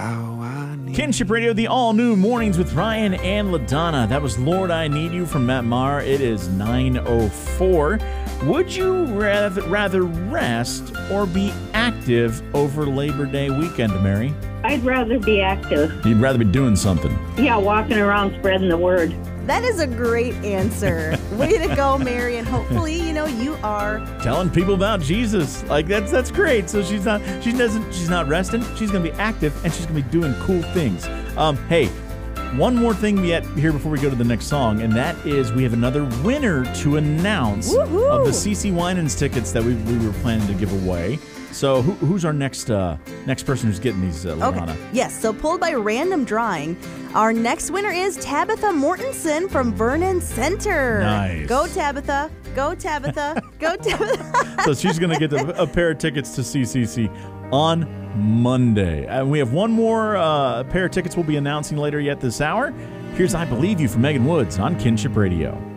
Kinship Radio, the all-new Mornings with Ryan and LaDonna. That was Lord, I Need You from Matt Maher. It is 9:04. Would you rather rest or be active over Labor Day weekend, Mary? I'd rather be active. You'd rather be doing something. Yeah, walking around spreading the word. That is a great answer. Way to go, Mary. And hopefully, you are telling people about Jesus. Like that's great. So she's not resting. She's going to be active and she's going to be doing cool things. Hey, one more thing yet here before we go to the next song, and that is we have another winner to announce Woo-hoo! Of the CC Winans tickets that we were planning to give away. So who's our next person who's getting these, LaDonna? Okay. Yes, so pulled by random drawing, our next winner is Tabitha Mortensen from Vernon Center. Nice. Go, Tabitha. Go, Tabitha. Go, Tabitha. So she's going to get a pair of tickets to CCC on Monday. And we have one more pair of tickets we'll be announcing later yet this hour. Here's I Believe You from Megan Woods on Kinship Radio.